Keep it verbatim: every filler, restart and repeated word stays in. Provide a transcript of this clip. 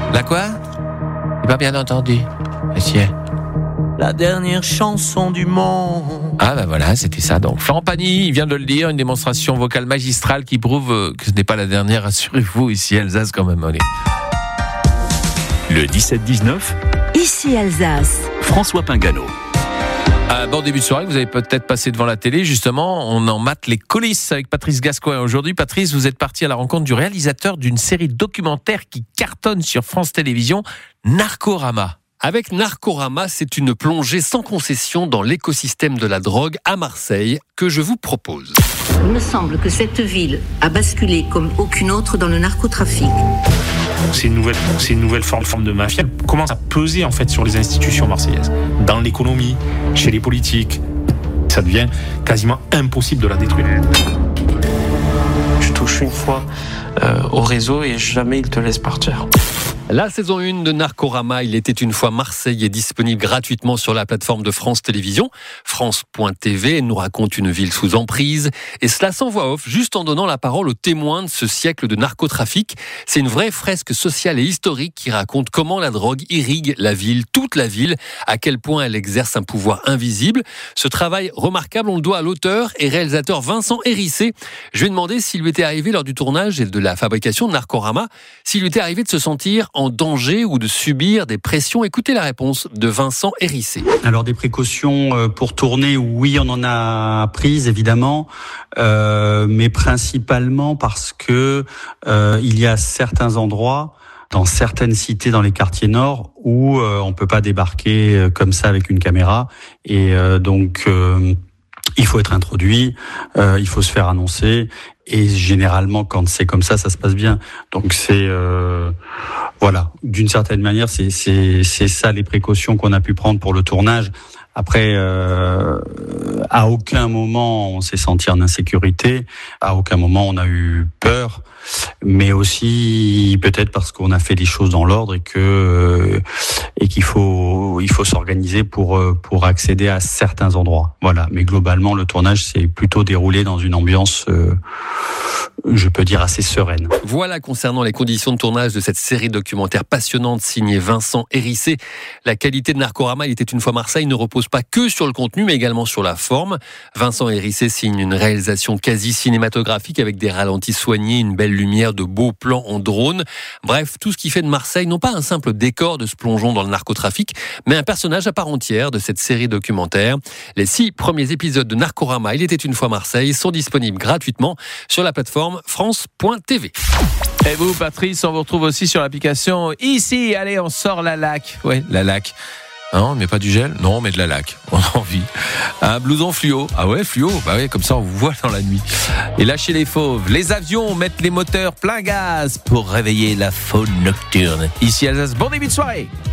La quoi ? J'ai pas bien entendu, monsieur. La dernière chanson du monde. Ah ben voilà, c'était ça donc. Florent Pagny, il vient de le dire, une démonstration vocale magistrale qui prouve que ce n'est pas la dernière, rassurez-vous, ici Alsace quand même. Allez. Le dix-sept dix-neuf, Ici Alsace. François Pingano. Un bon début de soirée, vous avez peut-être passé devant la télé, justement, on en mate les coulisses avec Patrice Gascoigne. Aujourd'hui, Patrice, vous êtes parti à la rencontre du réalisateur d'une série documentaire qui cartonne sur France Télévisions, Narcorama. Avec Narcorama, c'est une plongée sans concession dans l'écosystème de la drogue à Marseille que je vous propose. Il me semble que cette ville a basculé comme aucune autre dans le narcotrafic. C'est une nouvelle, c'est une nouvelle forme, forme de mafia. Elle commence à peser en fait sur les institutions marseillaises, dans l'économie, chez les politiques. Ça devient quasiment impossible de la détruire. Tu touches une fois euh, au réseau et jamais il te laisse partir. La saison un de Narcorama, il était une fois Marseille, est disponible gratuitement sur la plateforme de France Télévisions. France point T V nous raconte une ville sous emprise. Et cela sans voix off, juste en donnant la parole aux témoins de ce siècle de narcotrafic. C'est une vraie fresque sociale et historique qui raconte comment la drogue irrigue la ville, toute la ville, à quel point elle exerce un pouvoir invisible. Ce travail remarquable, on le doit à l'auteur et réalisateur Vincent Hérissé. Je lui ai demandé s'il lui était arrivé lors du tournage et de la fabrication de Narcorama, s'il lui était arrivé de se sentir en danger ou de subir des pressions. Écoutez la réponse de Vincent Hérissé. Alors des précautions pour tourner, oui, on en a prises évidemment, euh, mais principalement parce que euh, il y a certains endroits dans certaines cités dans les quartiers nord où euh, on peut pas débarquer comme ça avec une caméra et euh, donc euh, il faut être introduit, euh, il faut se faire annoncer et généralement quand c'est comme ça, ça se passe bien. Donc c'est euh, voilà, d'une certaine manière, c'est c'est c'est ça les précautions qu'on a pu prendre pour le tournage. Après, euh, à aucun moment on s'est senti en insécurité, à aucun moment on a eu peur, mais aussi peut-être parce qu'on a fait les choses dans l'ordre et que euh, et qu'il faut il faut s'organiser pour pour accéder à certains endroits. Voilà, mais globalement le tournage s'est plutôt déroulé dans une ambiance euh, je peux dire assez sereine. Voilà concernant les conditions de tournage de cette série documentaire passionnante signée Vincent Hérissé. La qualité de Narcorama, il était une fois Marseille, ne repose pas que sur le contenu mais également sur la forme. Vincent Hérissé signe une réalisation quasi cinématographique avec des ralentis soignés, une belle lumière, de beaux plans en drone. Bref, tout ce qui fait de Marseille non pas un simple décor de ce plongeon dans le narcotrafic, mais un personnage à part entière de cette série documentaire. Les six premiers épisodes de Narcorama, il était une fois Marseille, sont disponibles gratuitement sur la plateforme France point T V. Et vous, Patrice, on vous retrouve aussi sur l'application Ici. Allez, on sort la laque. Ouais, la laque. Non, mais pas du gel. Non, mais de la laque. On a envie. Un blouson fluo. Ah ouais, fluo. Bah ouais, comme ça, on vous voit dans la nuit. Et lâchez les fauves. Les avions mettent les moteurs plein gaz pour réveiller la faune nocturne. Ici Alsace, bon début de soirée.